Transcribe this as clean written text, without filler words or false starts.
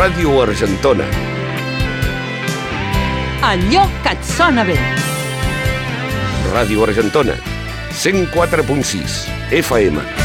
Ràdio Argentona. Allò que et sona bé. Ràdio Argentona, 104.6 FM.